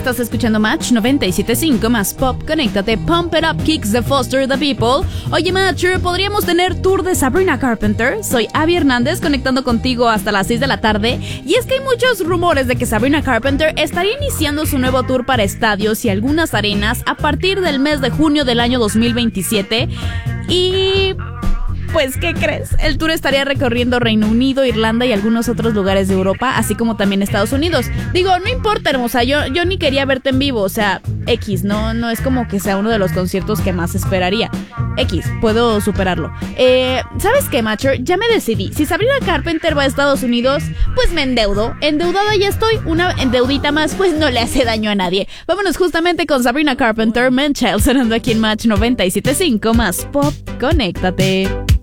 Estás escuchando Match 97.5 más Pop. Conéctate, Pump It Up Kicks de Foster the People. Oye, Matcher, ¿podríamos tener tour de Sabrina Carpenter? Soy Abby Hernández, conectando contigo hasta las 6 de la tarde. Y es que hay muchos rumores de que Sabrina Carpenter estaría iniciando su nuevo tour para estadios y algunas arenas a partir del mes de junio del año 2027. Y... pues, ¿qué crees? El tour estaría recorriendo Reino Unido, Irlanda y algunos otros lugares de Europa, así como también Estados Unidos. Digo, no importa, hermosa, yo ni quería verte en vivo, o sea, X, no es como que sea uno de los conciertos que más esperaría. X, puedo superarlo. ¿Sabes qué, Matcher? Ya me decidí. Si Sabrina Carpenter va a Estados Unidos, pues me endeudo. Endeudada ya estoy, una endeudita más, pues no le hace daño a nadie. Vámonos justamente con Sabrina Carpenter, Man Child, sonando aquí en Match 97.5 más Pop. Conéctate.